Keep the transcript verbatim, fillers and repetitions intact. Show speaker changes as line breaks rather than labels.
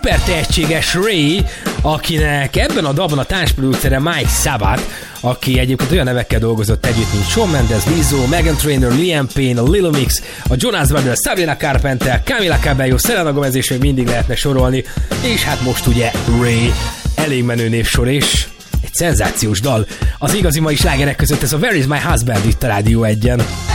szuper tehetséges Ray, akinek ebben a dalban a társproducere Mike Sabat, aki egyébként olyan nevekkel dolgozott együtt, mint Shawn Mendes, Lizzo, Meghan Trainor, Liam Payne, a Lil Mix, a Jonas Brothers, Sabrina Carpenter, Camila Cabello, Selena Gomez, és még mindig lehetne sorolni, és hát most ugye Ray, elég menő névsor, és egy szenzációs dal. Az igazi mai slágerek között ez a Where is my husband itt a Rádió egyen.